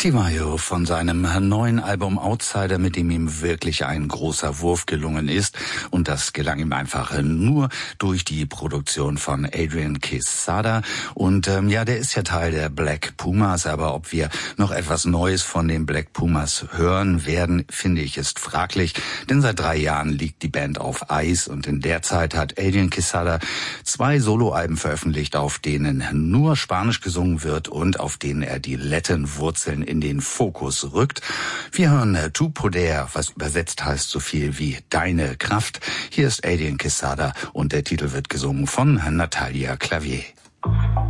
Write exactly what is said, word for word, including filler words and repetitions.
Timayo von seinem neuen Album Outsider, mit dem ihm wirklich ein großer Wurf gelungen ist. Und das gelang ihm einfach nur durch die Produktion von Adrian Quesada. Und ähm, ja, der ist ja Teil der Black Pumas, aber ob wir noch etwas Neues von den Black Pumas hören werden, finde ich, ist fraglich. Denn seit drei Jahren liegt die Band auf Eis und in der Zeit hat Adrian Quesada zwei Soloalben veröffentlicht, auf denen nur Spanisch gesungen wird und auf denen er die Latin-Wurzeln in den Fokus rückt. Wir hören Tu Poder, was übersetzt heißt so viel wie Deine Kraft. Hier ist Adrian Quesada und der Titel wird gesungen von Natalia Clavier.